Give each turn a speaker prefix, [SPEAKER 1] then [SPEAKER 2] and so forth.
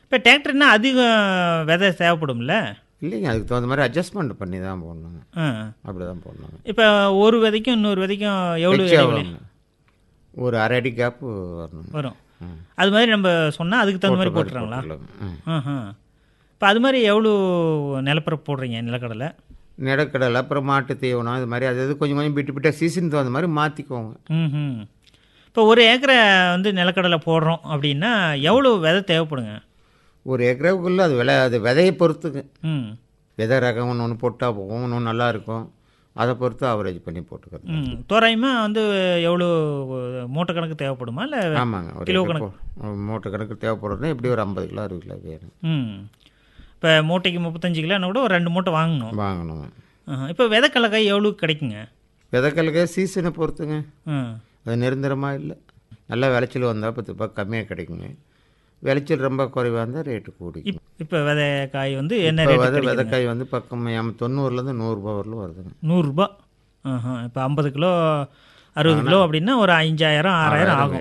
[SPEAKER 1] இப்போ டிராக்டர்னா அதிகம் விதை தேவைப்படும்ல?
[SPEAKER 2] இல்லைங்க, அதுக்கு தகுந்த மாதிரி அட்ஜஸ்ட்மெண்ட் பண்ணி தான் போடணுங்க.
[SPEAKER 1] ஆ.
[SPEAKER 2] அப்படி தான் போடணுங்க.
[SPEAKER 1] இப்போ ஒரு விதைக்கும் இன்னொரு விதைக்கும் எவ்வளோ
[SPEAKER 2] எக்ஸ்ட்ரா
[SPEAKER 1] இடைவெளி
[SPEAKER 2] வரணும். ஒரு அரை அடி கேப்பு வரணும்.
[SPEAKER 1] வரும்? அது மாதிரி நம்ம சொன்னால் அதுக்கு தகுந்த மாதிரி போட்டுறாங்களா? இப்போ அது மாதிரி எவ்வளோ நிலப்பரப்பு போடுறீங்க நிலக்கடலை?
[SPEAKER 2] நிலக்கடலை, அப்புறம் மாட்டு தீவனம், இது மாதிரி அது கொஞ்சம் கொஞ்சம் விட்டு விட்டு சீசனுக்கு தகுந்த மாதிரி மாற்றிக்குவோங்க.
[SPEAKER 1] ம். இப்போ ஒரு ஏக்கரை வந்து நிலக்கடலை போடுறோம் அப்படின்னா எவ்வளோ விதை தேவைப்படுங்க?
[SPEAKER 2] ஒரு ஏக்கராவுக்குள்ளே அது விதையை பொறுத்துங்க.
[SPEAKER 1] ம்.
[SPEAKER 2] விதை ரகம் ஒன்று போட்டால் ஒன்று நல்லா இருக்கும், அதை பொறுத்து ஆவரேஜ் பண்ணி போட்டுக்கிறது.
[SPEAKER 1] தோராயமாக வந்து எவ்வளோ மூட்டை கணக்கு தேவைப்படுமா இல்லை
[SPEAKER 2] ஆமாங்க, ஒரு
[SPEAKER 1] கிலோ கணக்கு?
[SPEAKER 2] மூட்டை கணக்கு தேவைப்படுறதுனா எப்படி ஒரு 50 கிலோ 60 கிலோ வேணும்.
[SPEAKER 1] இப்போ மூட்டைக்கு 35 கிலோன்னா கூட ஒரு 2 மூட்டை
[SPEAKER 2] வாங்கணுங்க.
[SPEAKER 1] இப்போ விதைக்கலக்காய் எவ்வளோ கிடைக்குங்க?
[SPEAKER 2] விதைக்கலுக்கே சீசனை பொறுத்துங்க.
[SPEAKER 1] ம்.
[SPEAKER 2] அது நிரந்தரமாக இல்லை. நல்லா விளைச்சல் வந்தால் 10 ரூபாய் கம்மியாக கிடைக்குங்க. விளைச்சல் ரொம்ப குறைவாக இருந்தால் ரேட்டு கூடிக்கும்.
[SPEAKER 1] இப்போ விதைக்காய் வந்து என்ன
[SPEAKER 2] இப்போ
[SPEAKER 1] ரேட்?
[SPEAKER 2] விதைக்காய் வந்து பக்கம் 90லேருந்து 100 ரூபா வரலும் வருதுங்க.
[SPEAKER 1] 100 ரூபா. இப்போ 50 கிலோ 60 கிலோ அப்படின்னா ஒரு 5000 6000 ஆகும்.